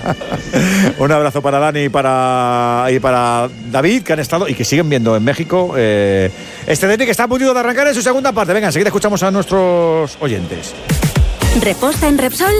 Un abrazo para Dani y para David, que han estado y que siguen viendo en México este derbi que está a punto de arrancar en su segunda parte. Venga, enseguida escuchamos a nuestros oyentes. Reposta en Repsol